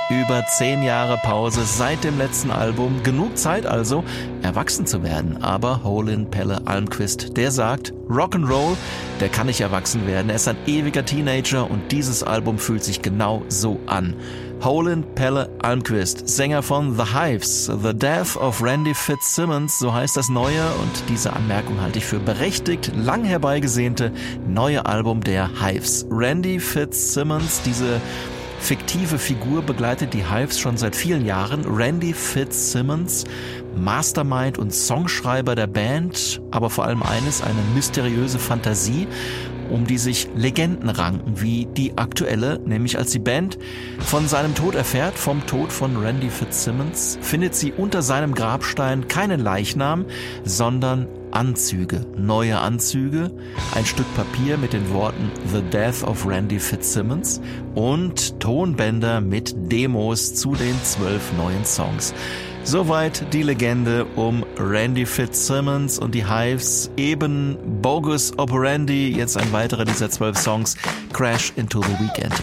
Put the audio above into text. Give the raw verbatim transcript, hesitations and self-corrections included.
Über zehn Jahre Pause seit dem letzten Album. Genug Zeit also, erwachsen zu werden. Aber Holin Pelle Almqvist, der sagt, Rock'n'Roll, der kann nicht erwachsen werden. Er ist ein ewiger Teenager und dieses Album fühlt sich genau so an. Holin Pelle Almqvist, Sänger von The Hives, The Death of Randy Fitzsimmons, so heißt das neue, und diese Anmerkung halte ich für berechtigt, lang herbeigesehnte neue Album der Hives. Randy Fitzsimmons, diese fiktive Figur, begleitet die Hives schon seit vielen Jahren. Randy Fitzsimmons, Mastermind und Songschreiber der Band, aber vor allem eines, eine mysteriöse Fantasie, um die sich Legenden ranken, wie die aktuelle, nämlich als die Band von seinem Tod erfährt, vom Tod von Randy Fitzsimmons, findet sie unter seinem Grabstein keinen Leichnam, sondern Anzüge, neue Anzüge, ein Stück Papier mit den Worten The Death of Randy Fitzsimmons und Tonbänder mit Demos zu den zwölf neuen Songs. Soweit die Legende um Randy Fitzsimmons und die Hives, eben Bogus Operandi, jetzt ein weiterer dieser zwölf Songs, Crash into the Weekend.